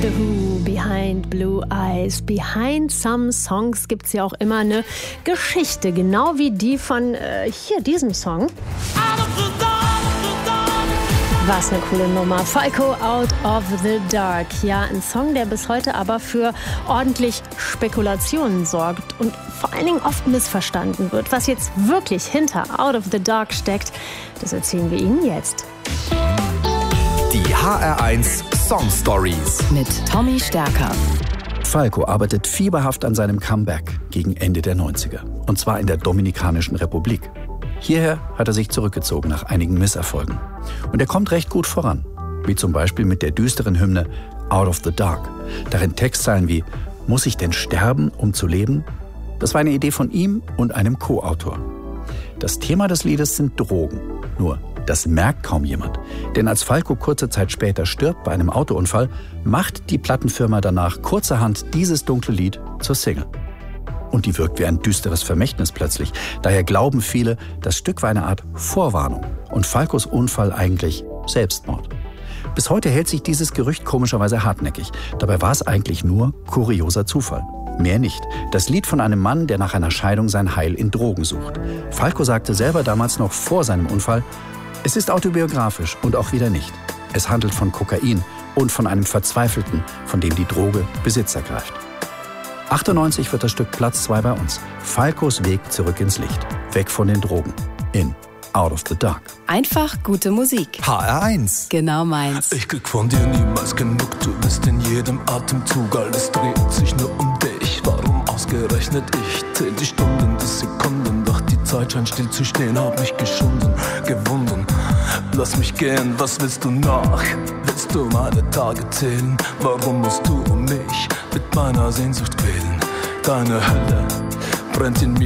The Who, Behind Blue Eyes. Behind some songs gibt es ja auch immer eine Geschichte, genau wie die von diesem Song. Was eine coole Nummer. Falco, Out of the Dark. Ja, ein Song, der bis heute aber für ordentlich Spekulationen sorgt und vor allen Dingen oft missverstanden wird. Was jetzt wirklich hinter Out of the Dark steckt, das erzählen wir Ihnen jetzt. Die HR1 Song Stories mit Tommy Stärker. Falco arbeitet fieberhaft an seinem Comeback gegen Ende der 90er. Und zwar in der Dominikanischen Republik. Hierher hat er sich zurückgezogen nach einigen Misserfolgen. Und er kommt recht gut voran. Wie zum Beispiel mit der düsteren Hymne Out of the Dark. Darin Textzeilen wie „Muss ich denn sterben, um zu leben?" Das war eine Idee von ihm und einem Co-Autor. Das Thema des Liedes sind Drogen. Nur, das merkt kaum jemand. Denn als Falco kurze Zeit später stirbt bei einem Autounfall, macht die Plattenfirma danach kurzerhand dieses dunkle Lied zur Single. Und die wirkt wie ein düsteres Vermächtnis plötzlich. Daher glauben viele, das Stück war eine Art Vorwarnung und Falcos Unfall eigentlich Selbstmord. Bis heute hält sich dieses Gerücht komischerweise hartnäckig. Dabei war es eigentlich nur kurioser Zufall. Mehr nicht. Das Lied von einem Mann, der nach einer Scheidung sein Heil in Drogen sucht. Falco sagte selber damals noch vor seinem Unfall, es ist autobiografisch und auch wieder nicht. Es handelt von Kokain und von einem Verzweifelten, von dem die Droge Besitz ergreift. 98 wird das Stück Platz 2 bei uns. Falcos Weg zurück ins Licht. Weg von den Drogen. In Out of the Dark. Einfach gute Musik. HR1. Genau meins. Ich krieg von dir niemals genug, du bist in jedem Atemzug. Alles dreht sich nur um dich, warum ausgerechnet ich? Zähl die Stunden, die Sekunden, doch die Zeit scheint still zu stehen. Hab mich geschunden, gewunden, lass mich gehen, was willst du noch? Willst du meine Tage zählen? Warum musst du um mich mit meiner Sehnsucht quälen? Deine Hölle brennt in mir.